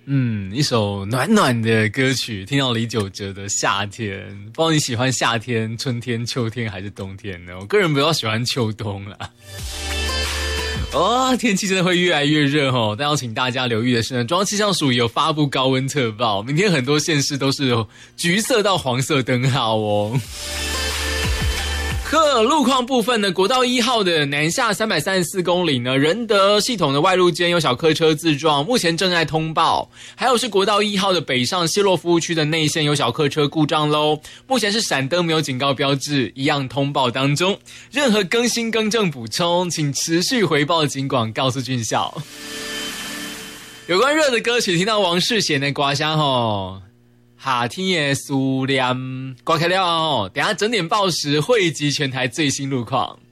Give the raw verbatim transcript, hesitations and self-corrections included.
嗯，一首暖暖的歌曲，听到李玖哲的《夏天》，不知道你喜欢夏天、春天、秋天还是冬天呢？我个人比较喜欢秋冬啦。哦，天气真的会越来越热哦，但要请大家留意的是呢，中央气象署有发布高温特报，明天很多县市都是橘色到黄色灯号哦。可路况部分呢，国道一号的南下三百三十四公里呢，仁德系统的外路间有小客车自撞，目前正在通报。还有是国道一号的北上西洛服务区的内线有小客车故障咯，目前是闪灯没有警告标志，一样通报当中。任何更新更正补充，请持续回报警广告诉军校。有关热的歌曲，听到王世贤的歌声吼。夏天的思念，刮开了哦！等一下整点报时汇集全台最新路况。